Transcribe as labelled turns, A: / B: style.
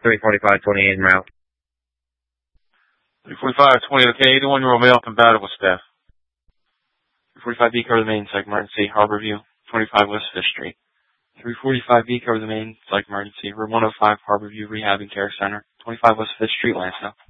A: 345-28 en route.
B: 345-20, okay, 81-year-old male compatible with staff. 345B, cover the main, psych emergency, Harborview, 25 West 5th Street. 345B, cover the main, psych emergency, room 105, Harborview Rehab and Care Center, 25 West 5th Street, Lansdale.